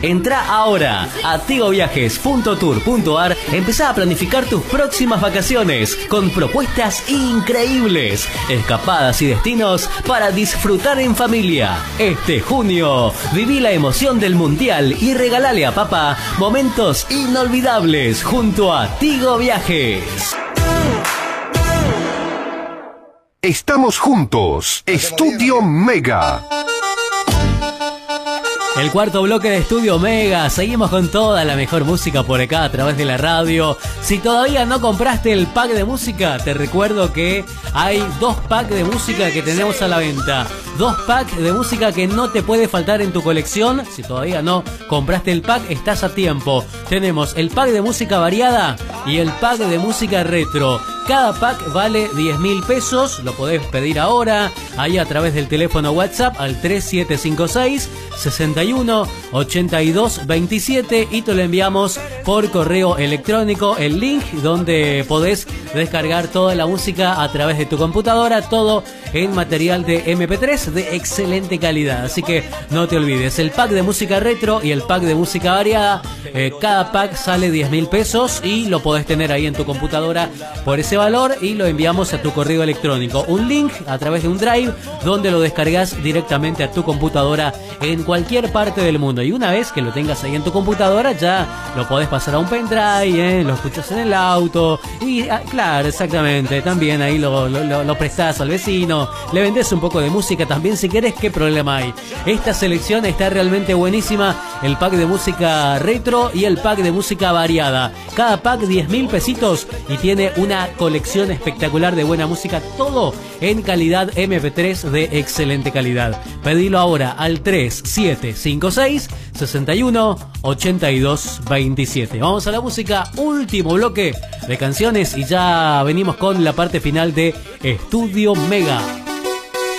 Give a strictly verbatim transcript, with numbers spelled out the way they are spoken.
Entrá ahora a tigoviajes punto tour punto ar, empezá a planificar tus próximas vacaciones con propuestas increíbles, escapadas y destinos para disfrutar en familia. Este junio, viví la emoción del Mundial y regalale a papá momentos inolvidables junto a Tigo Viajes. Estamos juntos. Estudio Mega. El cuarto bloque de Estudio Mega. Seguimos con toda la mejor música por acá a través de la radio. Si todavía no compraste el pack de música, te recuerdo que hay dos packs de música que tenemos a la venta. Dos packs de música que no te puede faltar en tu colección. Si todavía no compraste el pack, estás a tiempo. Tenemos el pack de música variada y el pack de música retro. Cada pack vale diez mil pesos. Lo podés pedir ahora, ahí a través del teléfono WhatsApp al tres siete cinco seis, seis uno, ocho dos dos siete y te lo enviamos por correo electrónico. El link donde podés descargar toda la música a través de tu computadora. Todo en material de eme pe tres de excelente calidad. Así que no te olvides, el pack de música retro y el pack de música variada. Eh, cada pack sale diez mil pesos y lo podés tener ahí en tu computadora por ese valor y lo enviamos a tu correo electrónico. Un link a través de un drive donde lo descargas directamente a tu computadora en cualquier parte del mundo. Y una vez que lo tengas ahí en tu computadora, ya lo podés pasar a un pendrive, ¿eh? Lo escuchas en el auto y ah, claro, exactamente, también ahí lo, lo, lo, lo prestás al vecino, le vendés un poco de música también si querés. ¿Qué problema hay? Esta selección está realmente buenísima, el pack de música retro y el pack de música variada. Cada pack diez mil pesitos y tiene una colección espectacular de buena música, todo en calidad eme pe tres de excelente calidad. Pedilo ahora al tres siete cinco seis, seis uno, ocho dos dos siete. Vamos a la música, último bloque de canciones y ya venimos con la parte final de Estudio Mega.